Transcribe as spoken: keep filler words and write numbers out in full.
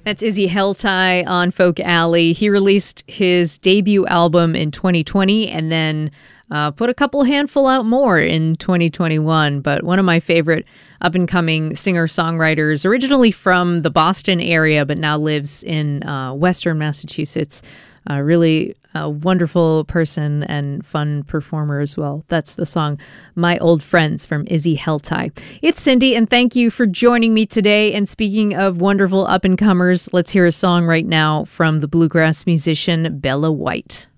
That's Izzy Heltai on Folk Alley. He released his debut album in twenty twenty and then uh, put a couple handful out more in twenty twenty-one. But one of my favorite up-and-coming singer-songwriters, originally from the Boston area, but now lives in uh, Western Massachusetts. Uh, really a wonderful person and fun performer as well. That's the song My Old Friends from Izzy Heltai. It's Cindy, and thank you for joining me today. And speaking of wonderful up-and-comers, let's hear a song right now from the bluegrass musician Bella White.